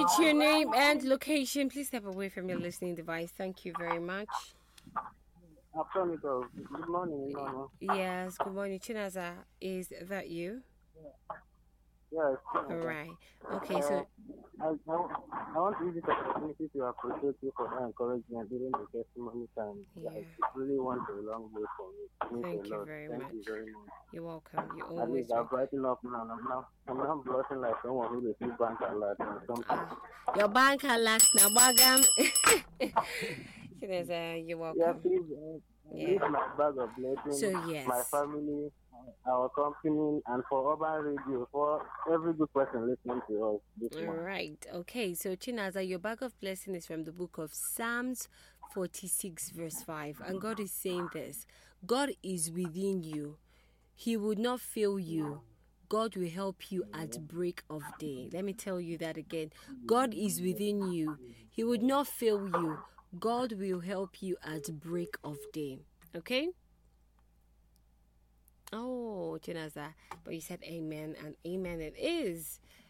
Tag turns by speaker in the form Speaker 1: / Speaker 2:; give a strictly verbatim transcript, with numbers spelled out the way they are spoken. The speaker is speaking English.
Speaker 1: state your name and location. Please step away from your listening device. Thank you very much.
Speaker 2: Afternoon, good morning, Mama.
Speaker 1: Yes, good morning, Chinaza. Is that you?
Speaker 2: Yes,
Speaker 1: All
Speaker 2: uh,
Speaker 1: right. Okay,
Speaker 2: uh,
Speaker 1: so
Speaker 2: I, I, I want to use this opportunity to appreciate you for the encouragement during the testimony time. Like,
Speaker 1: yeah,
Speaker 2: it really went a long way for me. It means
Speaker 1: thank
Speaker 2: a
Speaker 1: you
Speaker 2: lot.
Speaker 1: very
Speaker 2: Thank you
Speaker 1: much.
Speaker 2: very much.
Speaker 1: You're welcome. You're
Speaker 2: At least
Speaker 1: always
Speaker 2: I'm
Speaker 1: welcome.
Speaker 2: brighten up now. I'm now, I'm now blushing like someone who received bank alert or something.
Speaker 1: Ah, your bank last now, bagam. Chinaza, you're
Speaker 2: Yeah,
Speaker 1: welcome.
Speaker 2: please, uh, this
Speaker 1: Yeah.
Speaker 2: is my bag of
Speaker 1: So
Speaker 2: blessings, my
Speaker 1: yes.
Speaker 2: family, uh, our company, and for Urban Radio, for every good person listening to us this
Speaker 1: All
Speaker 2: morning.
Speaker 1: right. Okay. So, Chinaza, your bag of blessing is from the book of Psalms forty-six, verse five. And God is saying this: God is within you, He would not fail you. God will help you at break of day. Let me tell you that again. God is within you, He would not fail you. God will help you at break of day. Okay? Oh, Chinaza. But you said amen, and amen it is.